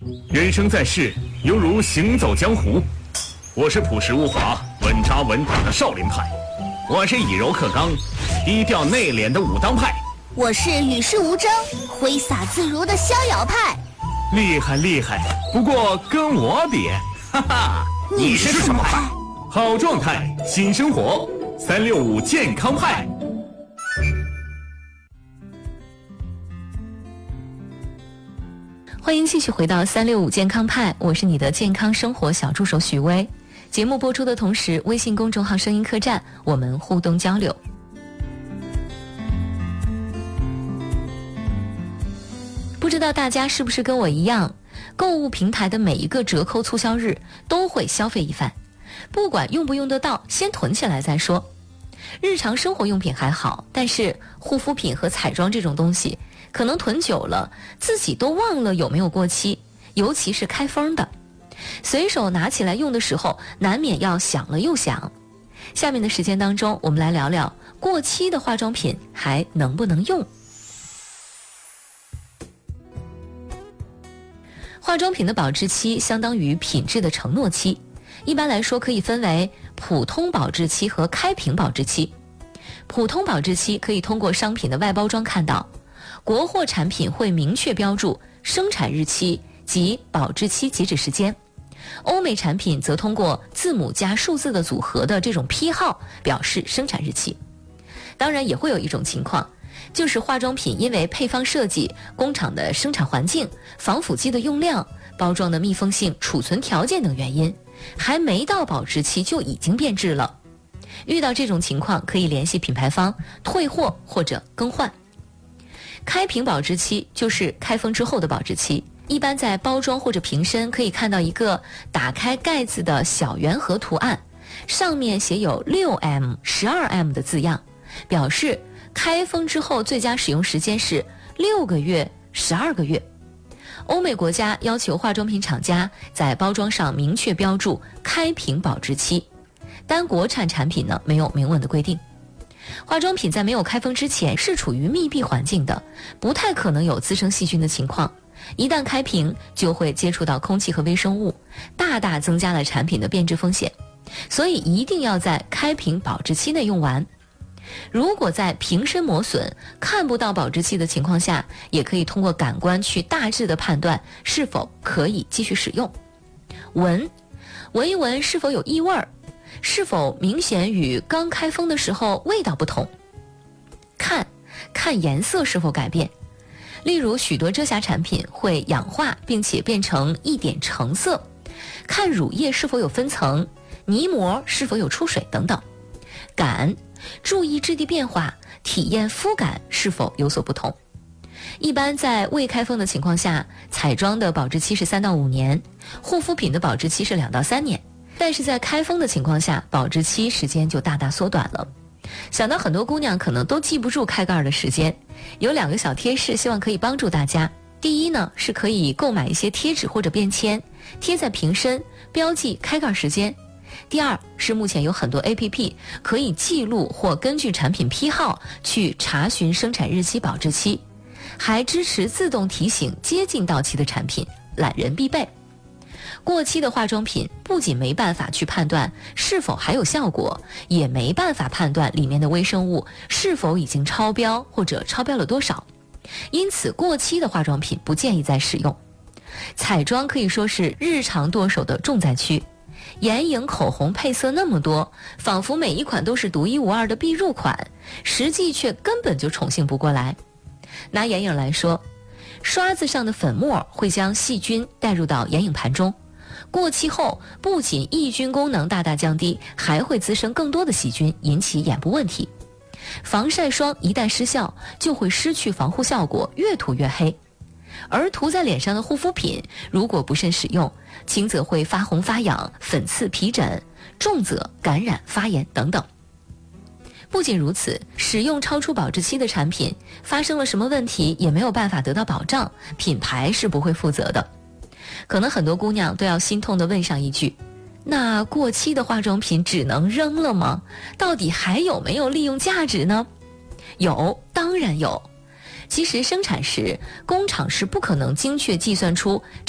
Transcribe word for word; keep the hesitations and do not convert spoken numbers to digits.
人生在世，犹如行走江湖。我是朴实无华、稳扎稳打的少林派，我是以柔克刚、低调内敛的武当派， 我是与世无争、挥洒自如的逍遥派。 厉害厉害，不过跟我比，哈哈， 你是什么派？ 好状态，新生活，三六五健康派。 欢迎继续回到三六五健康派，我是你的健康生活小助手许巍。节目播出的同时，微信公众号声音客栈，我们互动交流。不知道大家是不是跟我一样，购物平台的每一个折扣促销日都会消费一番，不管用不用得到，先囤起来再说。日常生活用品还好，但是护肤品和彩妆这种东西可能囤久了自己都忘了有没有过期，尤其是开封的，随手拿起来用的时候难免要想了又想。下面的时间当中，我们来聊聊过期的化妆品还能不能用。化妆品的保质期相当于品质的承诺期，一般来说可以分为普通保质期和开瓶保质期。普通保质期可以通过商品的外包装看到，国货产品会明确标注生产日期及保质期截止时间，欧美产品则通过字母加数字的组合的这种批号表示生产日期。当然也会有一种情况，就是化妆品因为配方设计、工厂的生产环境、防腐剂的用量、包装的密封性、储存条件等原因，还没到保质期就已经变质了。遇到这种情况，可以联系品牌方退货或者更换。开瓶保质期就是开封之后的保质期，一般在包装或者瓶身可以看到一个打开盖子的小圆盒图案，上面写有 六 M、十二 M 的字样，表示开封之后最佳使用时间是六个月、十二个月。欧美国家要求化妆品厂家在包装上明确标注开瓶保质期，但国产产品呢没有明文的规定。化妆品在没有开封之前是处于密闭环境的，不太可能有滋生细菌的情况，一旦开瓶就会接触到空气和微生物，大大增加了产品的变质风险，所以一定要在开瓶保质期内用完。如果在瓶身磨损、看不到保质期的情况下，也可以通过感官去大致的判断是否可以继续使用。闻，闻一闻是否有异味儿，是否明显与刚开封的时候味道不同。看，看颜色是否改变，例如许多遮瑕产品会氧化并且变成一点橙色，看乳液是否有分层，泥膜是否有出水等等。感，注意质地变化，体验肤感是否有所不同。一般在未开封的情况下，彩妆的保质期是三到五年，护肤品的保质期是两到三年，但是在开封的情况下，保质期时间就大大缩短了。想到很多姑娘可能都记不住开盖的时间，有两个小贴士希望可以帮助大家。第一呢，是可以购买一些贴纸或者便签，贴在瓶身，标记开盖时间。第二是目前有很多 A P P 可以记录或根据产品批号去查询生产日期、保质期，还支持自动提醒接近到期的产品，懒人必备。过期的化妆品不仅没办法去判断是否还有效果，也没办法判断里面的微生物是否已经超标或者超标了多少，因此过期的化妆品不建议再使用。彩妆可以说是日常剁手的重灾区，眼影、口红配色那么多，仿佛每一款都是独一无二的必入款，实际却根本就宠幸不过来。拿眼影来说，刷子上的粉末会将细菌带入到眼影盘中，过期后不仅抑菌功能大大降低，还会滋生更多的细菌，引起眼部问题。防晒霜一旦失效，就会失去防护效果，越涂越黑。而涂在脸上的护肤品如果不慎使用，轻则会发红发痒、粉刺皮疹，重则感染发炎等等。不仅如此，使用超出保质期的产品，发生了什么问题也没有办法得到保障，品牌是不会负责的。可能很多姑娘都要心痛地问上一句，那过期的化妆品只能扔了吗？到底还有没有利用价值呢？有，当然有。其实生产时，工厂是不可能精确计算出